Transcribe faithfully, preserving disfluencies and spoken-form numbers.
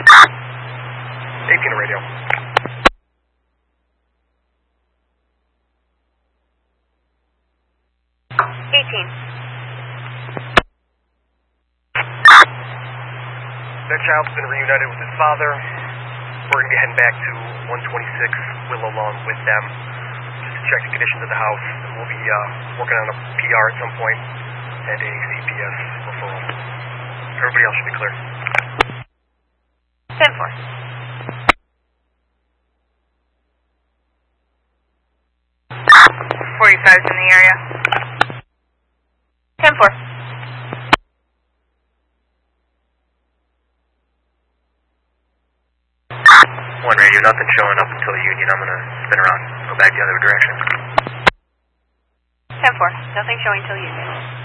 eighteen to radio. eighteen. That child's been reunited with his father. We're going to be heading back to one twenty-six Willow Lawn with them just to check the conditions of the house. And we'll be uh, working on a P R at some point and a C P S referral. Everybody else should be clear. ten four. forty-five's in the area. ten four. One radio, nothing showing up until Union. I'm going to spin around, go back the other direction. ten four. Nothing showing till Union.